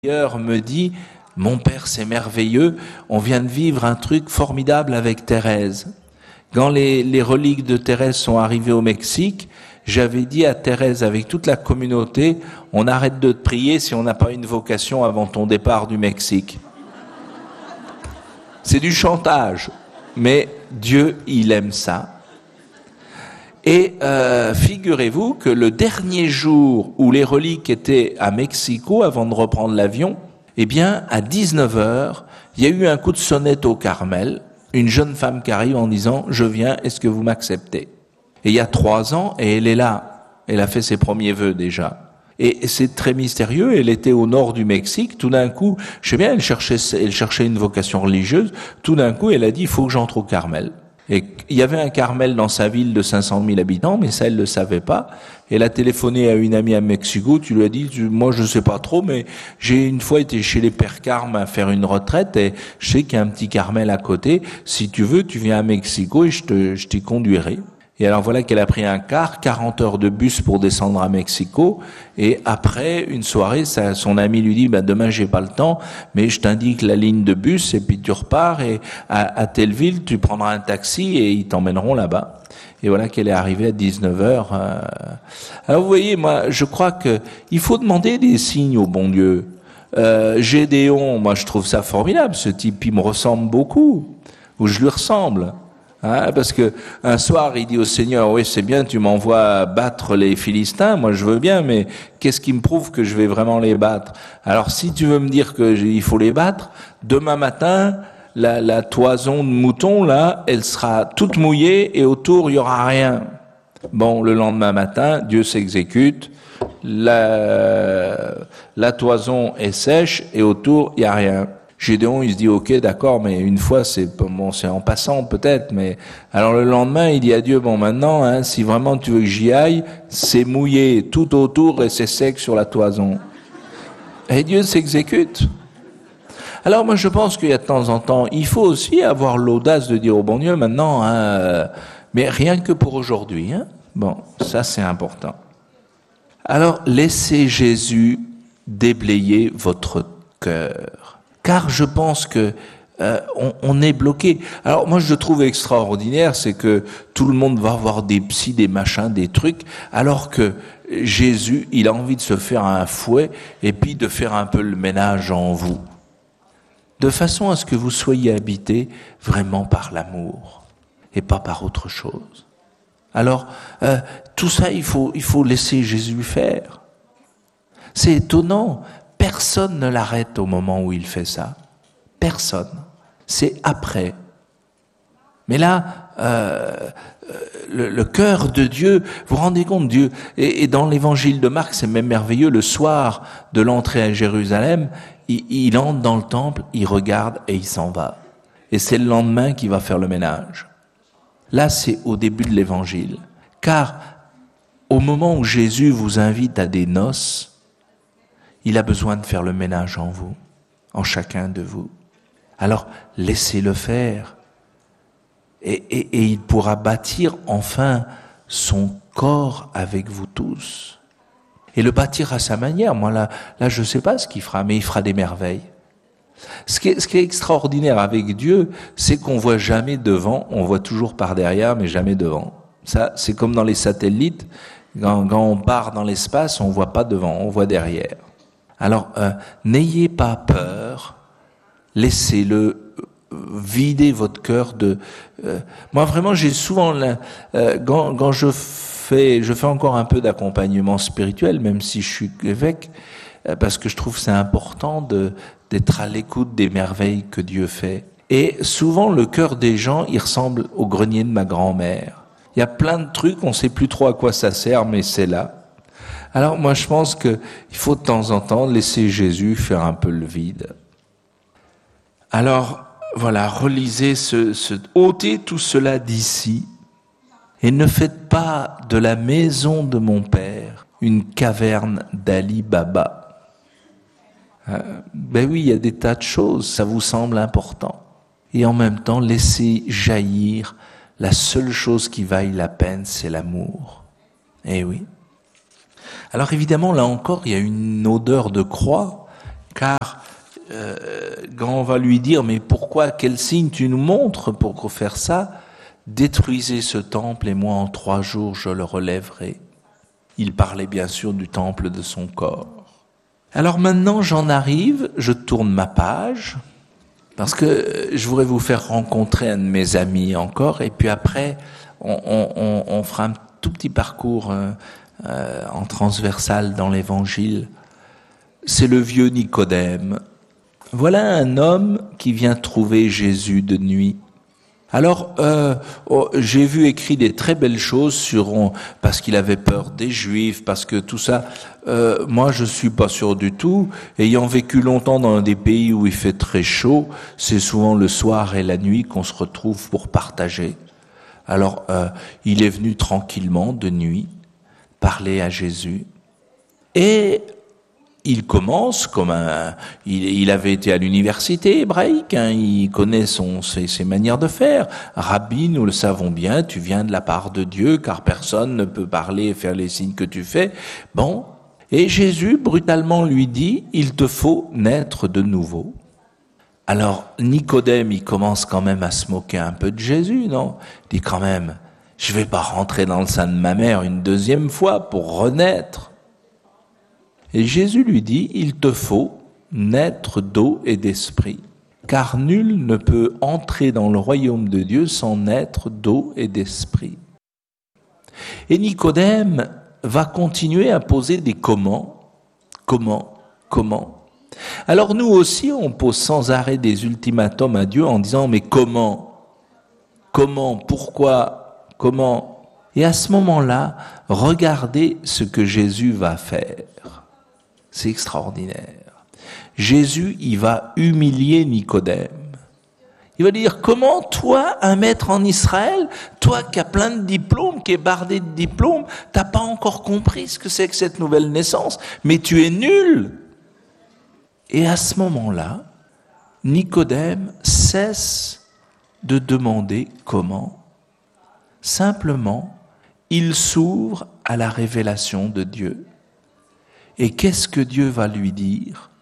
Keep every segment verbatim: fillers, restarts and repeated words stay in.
D'ailleurs me dit, mon père c'est merveilleux, on vient de vivre un truc formidable avec Thérèse. Quand les, les reliques de Thérèse sont arrivées au Mexique, j'avais dit à Thérèse avec toute la communauté, on arrête de te prier si on n'a pas une vocation avant ton départ du Mexique. C'est du chantage, mais Dieu il aime ça. Et euh, figurez-vous que le dernier jour où les reliques étaient à Mexico, avant de reprendre l'avion, eh bien, à dix-neuf heures, il y a eu un coup de sonnette au Carmel, une jeune femme qui arrive en disant « Je viens, est-ce que vous m'acceptez ?» Et il y a trois ans, et elle est là, elle a fait ses premiers vœux déjà. Et c'est très mystérieux, elle était au nord du Mexique, tout d'un coup, je sais bien, elle cherchait, elle cherchait une vocation religieuse, tout d'un coup, elle a dit « Il faut que j'entre au Carmel ». Et il y avait un Carmel dans sa ville de cinq cent mille habitants, mais ça, elle ne le savait pas. Elle a téléphoné à une amie à Mexico, tu lui as dit, moi je ne sais pas trop, mais j'ai une fois été chez les Pères Carmes à faire une retraite, et je sais qu'il y a un petit Carmel à côté, si tu veux, tu viens à Mexico et je te, je t'y conduirai. Et alors voilà qu'elle a pris un car, quarante heures de bus pour descendre à Mexico, et après une soirée, ça, son ami lui dit bah, « Demain j'ai pas le temps, mais je t'indique la ligne de bus, et puis tu repars, et à, à telle ville, tu prendras un taxi, et ils t'emmèneront là-bas. » Et voilà qu'elle est arrivée à dix-neuf heures. Euh... Alors vous voyez, moi je crois que il faut demander des signes au bon Dieu. Euh, Gédéon, moi je trouve ça formidable, ce type il me ressemble beaucoup, ou je lui ressemble. Hein, parce que un soir, il dit au Seigneur, oui, c'est bien, tu m'envoies battre les Philistins, moi je veux bien, mais qu'est-ce qui me prouve que je vais vraiment les battre? Alors si tu veux me dire qu'il faut les battre, demain matin, la, la toison de mouton, là, elle sera toute mouillée et autour, il y aura rien. Bon, le lendemain matin, Dieu s'exécute, la, la toison est sèche et autour, il y a rien. Gédéon, il se dit, ok, d'accord, mais une fois, c'est bon, c'est en passant peut-être, mais alors le lendemain, il dit à Dieu, bon, maintenant, hein, si vraiment tu veux que j'y aille, c'est mouillé tout autour et c'est sec sur la toison. Et Dieu s'exécute. Alors moi, je pense qu'il y a de temps en temps, il faut aussi avoir l'audace de dire au bon Dieu, maintenant, hein, euh, mais rien que pour aujourd'hui, hein. Bon, ça c'est important. Alors, laissez Jésus déblayer votre cœur. Car je pense que euh, on, on est bloqué. Alors moi je trouve extraordinaire, c'est que tout le monde va avoir des psys, des machins, des trucs, alors que Jésus, il a envie de se faire un fouet et puis de faire un peu le ménage en vous, de façon à ce que vous soyez habité vraiment par l'amour et pas par autre chose. Alors euh, tout ça, il faut il faut laisser Jésus faire. C'est étonnant. Personne ne l'arrête au moment où il fait ça. Personne. C'est après. Mais là, euh, le, le cœur de Dieu, vous vous rendez compte, Dieu, et, et dans l'évangile de Marc, c'est même merveilleux, le soir de l'entrée à Jérusalem, il, il entre dans le temple, il regarde et il s'en va. Et c'est le lendemain qu'il va faire le ménage. Là, c'est au début de l'évangile. Car au moment où Jésus vous invite à des noces, il a besoin de faire le ménage en vous, en chacun de vous. Alors, laissez-le faire. Et, et, et il pourra bâtir enfin son corps avec vous tous. Et le bâtir à sa manière. Moi, là, là je ne sais pas ce qu'il fera, mais il fera des merveilles. Ce qui est, ce qui est extraordinaire avec Dieu, c'est qu'on ne voit jamais devant, on voit toujours par derrière, mais jamais devant. Ça, c'est comme dans les satellites. Quand, quand on part dans l'espace, on ne voit pas devant, on voit derrière. Alors, euh, n'ayez pas peur, laissez-le vider votre cœur de... Euh, moi, vraiment, j'ai souvent... La, euh, quand, quand je fais... Je fais encore un peu d'accompagnement spirituel, même si je suis évêque, euh, parce que je trouve que c'est important de, d'être à l'écoute des merveilles que Dieu fait. Et souvent, le cœur des gens, il ressemble au grenier de ma grand-mère. Il y a plein de trucs, on ne sait plus trop à quoi ça sert, mais c'est là. Alors moi je pense qu'il faut de temps en temps laisser Jésus faire un peu le vide. Alors voilà, relisez ce, ce ôtez tout cela d'ici et ne faites pas de la maison de mon Père une caverne d'Ali Baba. Euh, ben oui, il y a des tas de choses, ça vous semble important. Et en même temps, laissez jaillir la seule chose qui vaille la peine, c'est l'amour. Eh oui. Alors évidemment, là encore, il y a une odeur de croix car euh, quand on va lui dire, mais pourquoi, quel signe tu nous montres pour faire ça? Détruisez ce temple et moi en trois jours je le relèverai. Il parlait bien sûr du temple de son corps. Alors maintenant j'en arrive, je tourne ma page, parce que je voudrais vous faire rencontrer un de mes amis encore, et puis après on, on, on fera un tout petit parcours euh, euh, en transversal dans l'évangile. C'est le vieux Nicodème. Voilà un homme qui vient trouver Jésus de nuit. Alors, euh, oh, j'ai vu écrit des très belles choses sur on, parce qu'il avait peur des Juifs, parce que tout ça. Euh, moi, je suis pas sûr du tout. Ayant vécu longtemps dans des pays où il fait très chaud, c'est souvent le soir et la nuit qu'on se retrouve pour partager. Alors, euh, il est venu tranquillement de nuit parler à Jésus et il commence comme un... Il, il avait été à l'université hébraïque, hein, il connaît son, ses, ses manières de faire. Rabbi, nous le savons bien, tu viens de la part de Dieu, car personne ne peut parler et faire les signes que tu fais. Bon, et Jésus brutalement lui dit, il te faut naître de nouveau. Alors Nicodème, il commence quand même à se moquer un peu de Jésus, non? Il dit quand même, je vais pas rentrer dans le sein de ma mère une deuxième fois pour renaître. Et Jésus lui dit, il te faut naître d'eau et d'esprit, car nul ne peut entrer dans le royaume de Dieu sans naître d'eau et d'esprit. Et Nicodème va continuer à poser des comment, comment, comment. Alors nous aussi, on pose sans arrêt des ultimatums à Dieu en disant, mais comment, comment, pourquoi, comment. Et à ce moment-là, regardez ce que Jésus va faire. C'est extraordinaire. Jésus, il va humilier Nicodème. Il va dire, comment toi, un maître en Israël, toi qui as plein de diplômes, qui es bardé de diplômes, t'as pas encore compris ce que c'est que cette nouvelle naissance, mais tu es nul. Et à ce moment-là, Nicodème cesse de demander comment. Simplement, il s'ouvre à la révélation de Dieu. Et qu'est-ce que Dieu va lui dire?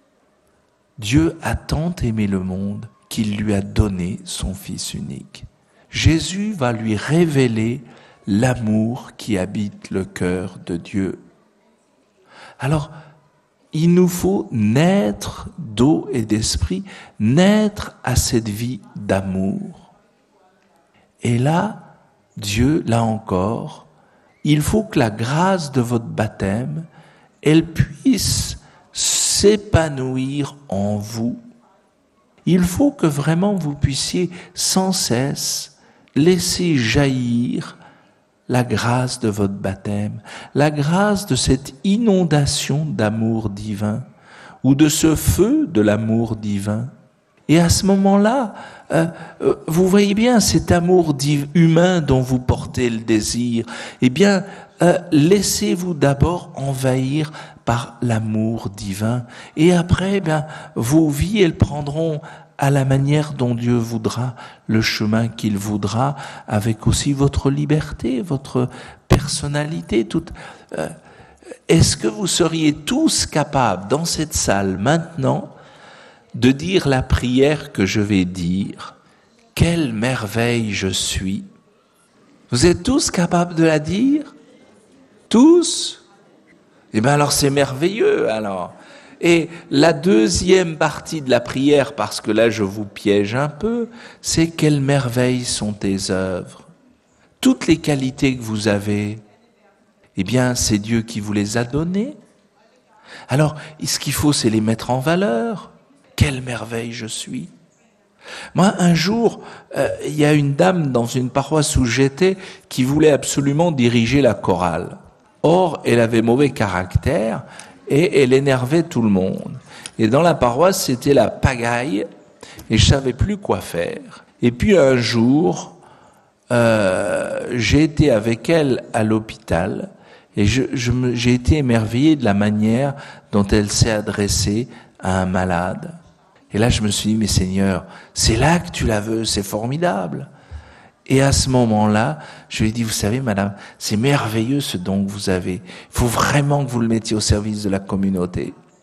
Dieu a tant aimé le monde qu'il lui a donné son Fils unique. Jésus va lui révéler l'amour qui habite le cœur de Dieu. Alors, il nous faut naître d'eau et d'esprit, naître à cette vie d'amour. Et là, Dieu, là encore, il faut que la grâce de votre baptême elle puisse s'épanouir en vous. Il faut que vraiment vous puissiez sans cesse laisser jaillir la grâce de votre baptême, la grâce de cette inondation d'amour divin ou de ce feu de l'amour divin. Et à ce moment-là, euh, euh, vous voyez bien cet amour div- humain dont vous portez le désir, eh bien, euh, laissez-vous d'abord envahir par l'amour divin. Et après, eh bien, vos vies, elles prendront à la manière dont Dieu voudra, le chemin qu'il voudra, avec aussi votre liberté, votre personnalité. Toute, euh, est-ce que vous seriez tous capables, dans cette salle, maintenant, de dire la prière que je vais dire? Quelle merveille je suis! Vous êtes tous capables de la dire? Tous? Eh bien alors c'est merveilleux alors. Et la deuxième partie de la prière, parce que là je vous piège un peu, c'est quelles merveilles sont tes œuvres. Toutes les qualités que vous avez, eh bien c'est Dieu qui vous les a données. Alors ce qu'il faut, c'est les mettre en valeur. Quelle merveille je suis! Moi, un jour, euh, il y a une dame dans une paroisse où j'étais qui voulait absolument diriger la chorale. Or, elle avait mauvais caractère et elle énervait tout le monde. Et dans la paroisse, c'était la pagaille et je savais plus quoi faire. Et puis un jour, euh, j'ai été avec elle à l'hôpital et je, je me, j'ai été émerveillé de la manière dont elle s'est adressée à un malade. Et là, je me suis dit, mais Seigneur, c'est là que tu la veux, c'est formidable. Et à ce moment-là, je lui ai dit, vous savez, madame, c'est merveilleux ce don que vous avez. Il faut vraiment que vous le mettiez au service de la communauté.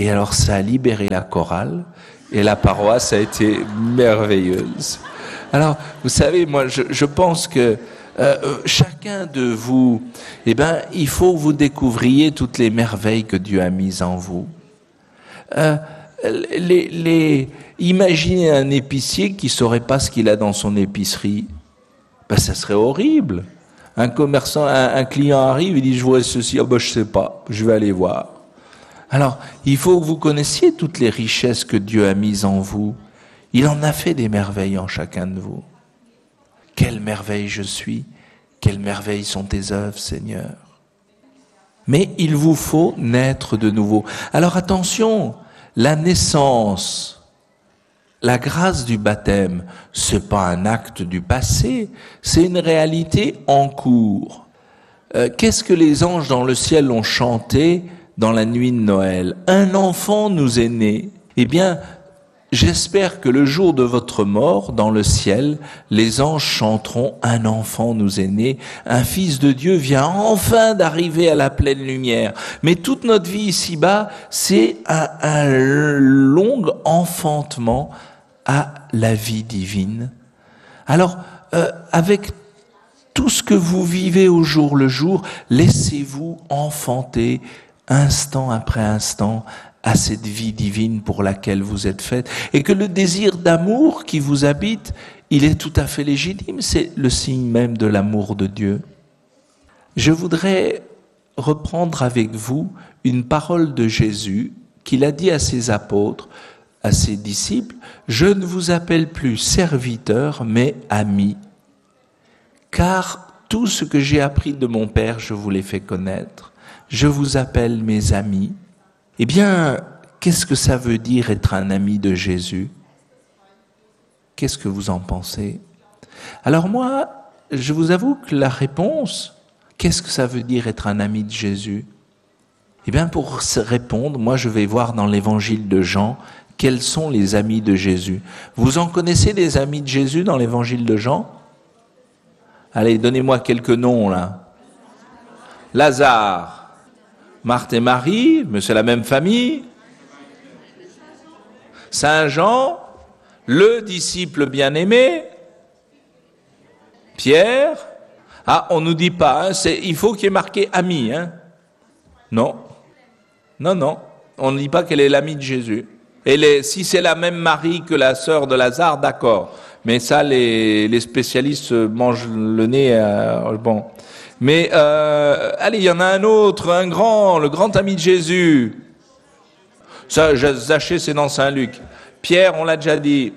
Et alors ça a libéré la chorale et la paroisse a été merveilleuse. Alors, vous savez, moi je, je pense que euh, chacun de vous, eh ben, il faut que vous découvriez toutes les merveilles que Dieu a mises en vous. Euh, les, les, imaginez un épicier qui ne saurait pas ce qu'il a dans son épicerie. Ben, ça serait horrible. Un commerçant, un, un client arrive, il dit « je vois ceci », oh ben, je ne sais pas, je vais aller voir. Alors, il faut que vous connaissiez toutes les richesses que Dieu a mises en vous. Il en a fait des merveilles en chacun de vous. Quelle merveille je suis, quelles merveilles sont tes œuvres, Seigneur. Mais il vous faut naître de nouveau. Alors attention, la naissance, la grâce du baptême, c'est pas un acte du passé, c'est une réalité en cours. Euh, qu'est-ce que les anges dans le ciel ont chanté dans la nuit de Noël? Un enfant nous est né. Eh bien, j'espère que le jour de votre mort, dans le ciel, les anges chanteront « Un enfant nous est né, un fils de Dieu vient enfin d'arriver à la pleine lumière ». Mais toute notre vie ici-bas, c'est un, un long enfantement à la vie divine. Alors, euh, avec tout ce que vous vivez au jour le jour, laissez-vous enfanter instant après instant à cette vie divine pour laquelle vous êtes faite, et que le désir d'amour qui vous habite, il est tout à fait légitime, c'est le signe même de l'amour de Dieu. Je voudrais reprendre avec vous une parole de Jésus qu'il a dit à ses apôtres, à ses disciples, « Je ne vous appelle plus serviteurs, mais amis, car tout ce que j'ai appris de mon Père, je vous l'ai fait connaître. Je vous appelle mes amis. » Eh bien, qu'est-ce que ça veut dire être un ami de Jésus? Qu'est-ce que vous en pensez? Alors moi, je vous avoue que la réponse, qu'est-ce que ça veut dire être un ami de Jésus? Eh bien, pour se répondre, moi je vais voir dans l'évangile de Jean, quels sont les amis de Jésus. Vous en connaissez des amis de Jésus dans l'évangile de Jean? Allez, donnez-moi quelques noms là. Lazare. Marthe et Marie, mais c'est la même famille. Saint Jean, le disciple bien-aimé. Pierre. Ah, on nous dit pas, hein, c'est, il faut qu'il y ait marqué ami. Hein. Non. Non, non. On ne dit pas qu'elle est l'amie de Jésus. Et les, si c'est la même Marie que la sœur de Lazare, d'accord. Mais ça, les, les spécialistes mangent le nez. Euh, bon. Mais, euh, allez, il y en a un autre, un grand, le grand ami de Jésus. Ça, Zachée, c'est dans Saint-Luc. Pierre, on l'a déjà dit.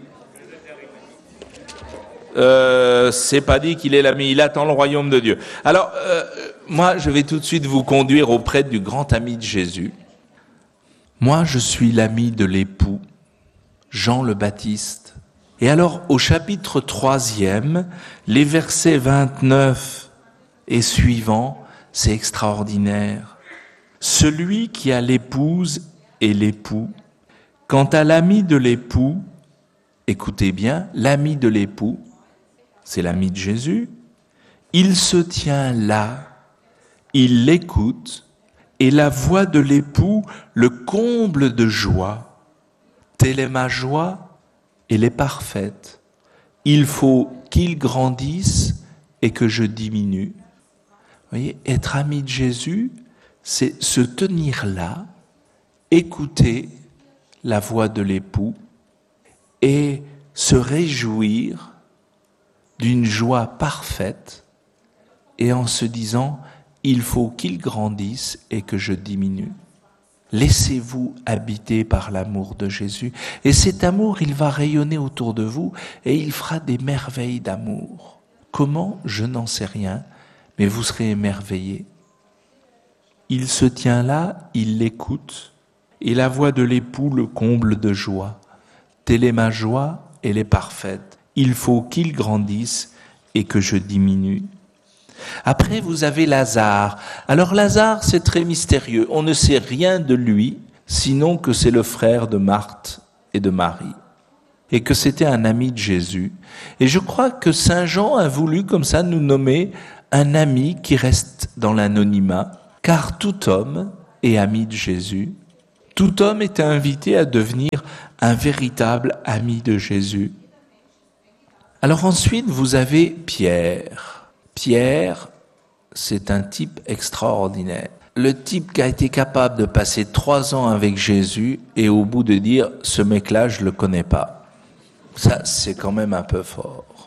Euh, c'est pas dit qu'il est l'ami, il attend le royaume de Dieu. Alors, euh, moi, je vais tout de suite vous conduire auprès du grand ami de Jésus. Moi, je suis l'ami de l'époux, Jean le Baptiste. Et alors, au chapitre troisième, les versets vingt-neuf et suivant, c'est extraordinaire. Celui qui a l'épouse et l'époux, quant à l'ami de l'époux, écoutez bien, l'ami de l'époux, c'est l'ami de Jésus, il se tient là, il l'écoute, et la voix de l'époux le comble de joie. Telle est ma joie, elle est parfaite. Il faut qu'il grandisse et que je diminue. Vous voyez, être ami de Jésus, c'est se tenir là, écouter la voix de l'époux et se réjouir d'une joie parfaite et en se disant « il faut qu'il grandisse et que je diminue ». Laissez-vous habiter par l'amour de Jésus et cet amour, il va rayonner autour de vous et il fera des merveilles d'amour. Comment? Je n'en sais rien. Mais vous serez émerveillés. Il se tient là, il l'écoute, et la voix de l'époux le comble de joie. Telle est ma joie, elle est parfaite. Il faut qu'il grandisse et que je diminue. Après, vous avez Lazare. Alors Lazare, c'est très mystérieux. On ne sait rien de lui, sinon que c'est le frère de Marthe et de Marie, et que c'était un ami de Jésus. Et je crois que Saint Jean a voulu comme ça nous nommer un ami qui reste dans l'anonymat, car tout homme est ami de Jésus, Tout homme était invité à devenir un véritable ami de Jésus. Alors ensuite, vous avez Pierre. Pierre, c'est un type extraordinaire. Le type qui a été capable de passer trois ans avec Jésus et au bout de dire « ce mec-là, je le connais pas ». Ça, c'est quand même un peu fort.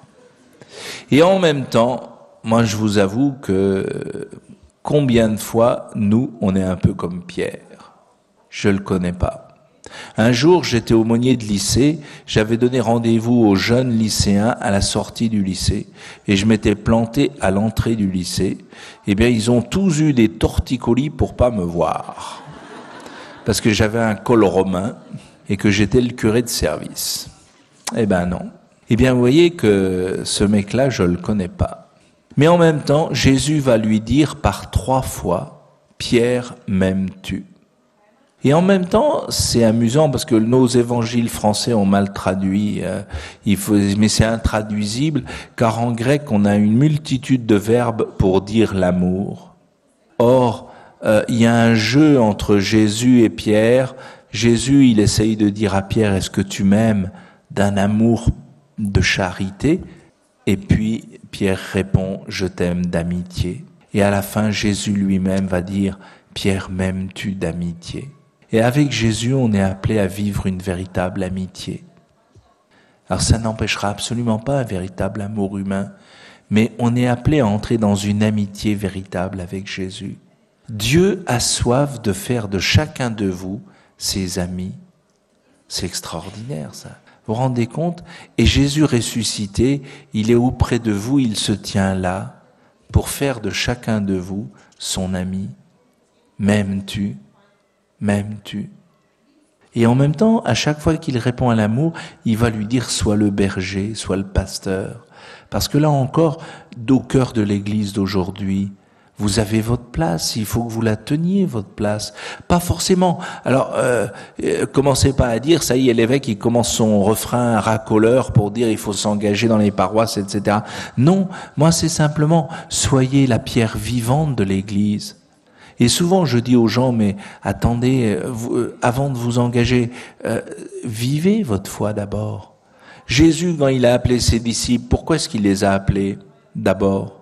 Et en même temps, moi je vous avoue que combien de fois, nous, on est un peu comme Pierre. Je le connais pas. Un jour, j'étais aumônier de lycée, j'avais donné rendez-vous aux jeunes lycéens à la sortie du lycée, et je m'étais planté à l'entrée du lycée. Eh bien, ils ont tous eu des torticolis pour pas me voir, parce que j'avais un col romain et que j'étais le curé de service. Eh ben non. Eh bien, vous voyez que ce mec-là, je le connais pas. Mais en même temps, Jésus va lui dire par trois fois, « Pierre, m'aimes-tu » ? Et en même temps, c'est amusant parce que nos évangiles français ont mal traduit, euh, il faut, mais c'est intraduisible, car en grec, on a une multitude de verbes pour dire l'amour. Or, euh, il y a un jeu entre Jésus et Pierre. Jésus, il essaye de dire à Pierre, est-ce que tu m'aimes d'un amour de charité? Et puis, Pierre répond, je t'aime d'amitié. Et à la fin, Jésus lui-même va dire, Pierre, m'aimes-tu d'amitié? Et avec Jésus, on est appelé à vivre une véritable amitié. Alors ça n'empêchera absolument pas un véritable amour humain, mais on est appelé à entrer dans une amitié véritable avec Jésus. Dieu a soif de faire de chacun de vous ses amis. C'est extraordinaire ça. Vous vous rendez compte? Et Jésus ressuscité, il est auprès de vous, il se tient là pour faire de chacun de vous son ami. M'aimes-tu? M'aimes-tu? Et en même temps, à chaque fois qu'il répond à l'amour, il va lui dire sois le berger, sois le pasteur. Parce que là encore, au cœur de l'Église d'aujourd'hui, vous avez votre place, il faut que vous la teniez, votre place. Pas forcément. Alors, euh, euh, commencez pas à dire, ça y est, l'évêque, il commence son refrain racoleur pour dire il faut s'engager dans les paroisses, et cetera. Non, moi c'est simplement, soyez la pierre vivante de l'Église. Et souvent, je dis aux gens, mais attendez, vous, avant de vous engager, euh, vivez votre foi d'abord. Jésus, quand il a appelé ses disciples, pourquoi est-ce qu'il les a appelés d'abord?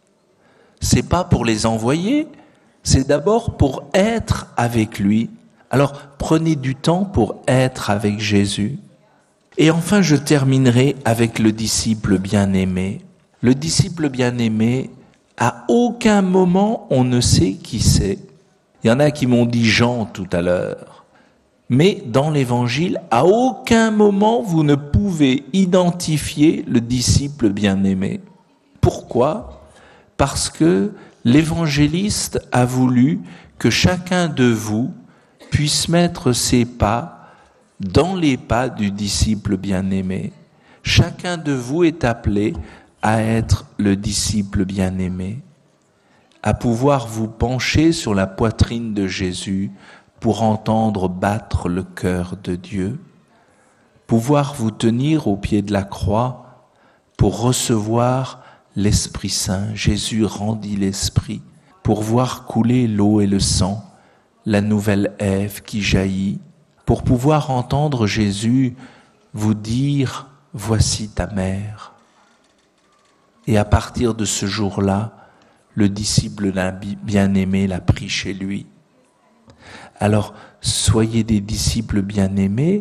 C'est pas pour les envoyer, c'est d'abord pour être avec lui. Alors, prenez du temps pour être avec Jésus. Et enfin, je terminerai avec le disciple bien-aimé. Le disciple bien-aimé, à aucun moment, on ne sait qui c'est. Il y en a qui m'ont dit Jean tout à l'heure. Mais dans l'Évangile, à aucun moment, vous ne pouvez identifier le disciple bien-aimé. Pourquoi? Parce que l'évangéliste a voulu que chacun de vous puisse mettre ses pas dans les pas du disciple bien-aimé. Chacun de vous est appelé à être le disciple bien-aimé, à pouvoir vous pencher sur la poitrine de Jésus pour entendre battre le cœur de Dieu, pouvoir vous tenir au pied de la croix pour recevoir l'Esprit Saint. Jésus rendit l'Esprit pour voir couler l'eau et le sang, la nouvelle Ève qui jaillit, pour pouvoir entendre Jésus vous dire « Voici ta mère ». Et à partir de ce jour-là, le disciple d'un bien-aimé l'a pris chez lui. Alors, soyez des disciples bien-aimés.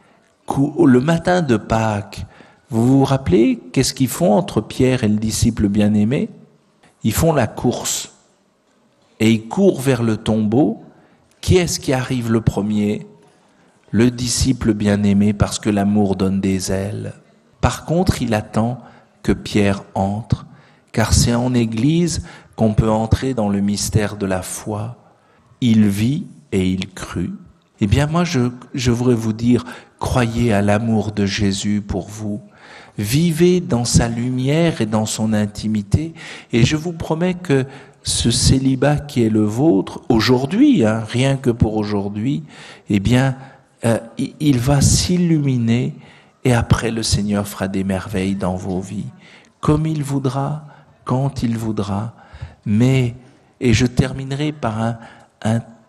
Le matin de Pâques, vous vous rappelez qu'est-ce qu'ils font entre Pierre et le disciple bien-aimé? Ils font la course. Et ils courent vers le tombeau. Qui est-ce qui arrive le premier? Le disciple bien-aimé, parce que l'amour donne des ailes. Par contre, il attend que Pierre entre, car c'est en Église qu'on peut entrer dans le mystère de la foi. Il vit et il crut. Eh bien moi, je, je voudrais vous dire, croyez à l'amour de Jésus pour vous. Vivez dans sa lumière et dans son intimité. Et je vous promets que ce célibat qui est le vôtre, aujourd'hui, hein, rien que pour aujourd'hui, eh bien, euh, il va s'illuminer. Et après, le Seigneur fera des merveilles dans vos vies, comme il voudra, quand il voudra. Mais, et je terminerai par un, un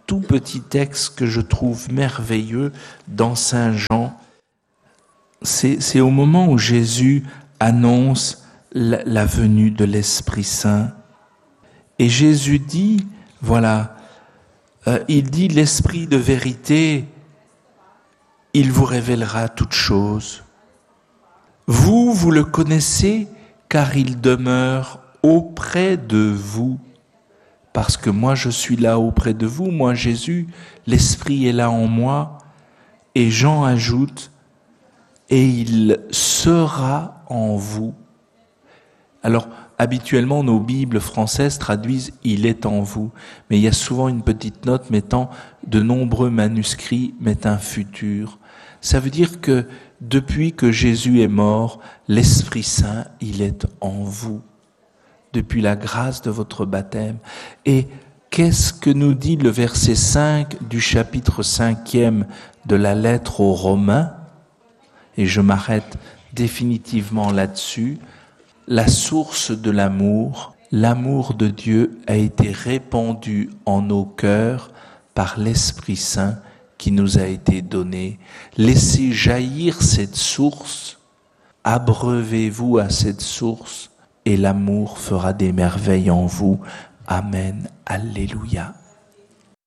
tout petit texte que je trouve merveilleux dans Saint Jean. C'est, c'est au moment où Jésus annonce la, la venue de l'Esprit Saint. Et Jésus dit, voilà, euh, il dit l'Esprit de vérité, il vous révélera toutes choses. Vous, vous le connaissez car il demeure auprès de vous. Parce que moi, je suis là auprès de vous, moi, Jésus, l'Esprit est là en moi. Et Jean ajoute, et il sera en vous. Alors, habituellement, nos Bibles françaises traduisent « il est en vous », mais il y a souvent une petite note mettant de nombreux manuscrits mettent un futur. Ça veut dire que depuis que Jésus est mort, l'Esprit Saint, il est en vous, depuis la grâce de votre baptême. Et qu'est-ce que nous dit le verset cinq du chapitre cinquième de la lettre aux Romains ? Et je m'arrête définitivement là-dessus. La source de l'amour, l'amour de Dieu a été répandu en nos cœurs par l'Esprit Saint qui nous a été donné. Laissez jaillir cette source, abreuvez-vous à cette source et l'amour fera des merveilles en vous. Amen. Alléluia.